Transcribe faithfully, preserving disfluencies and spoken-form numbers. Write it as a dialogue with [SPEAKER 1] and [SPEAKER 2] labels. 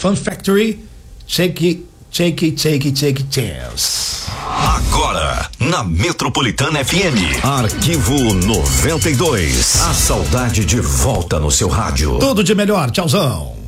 [SPEAKER 1] Fun Factory, Take It, Take It, Take It, Take It, Chance.
[SPEAKER 2] Agora, na Metropolitana F M, Arquivo noventa e dois. A saudade de volta no seu rádio.
[SPEAKER 1] Tudo de melhor, tchauzão.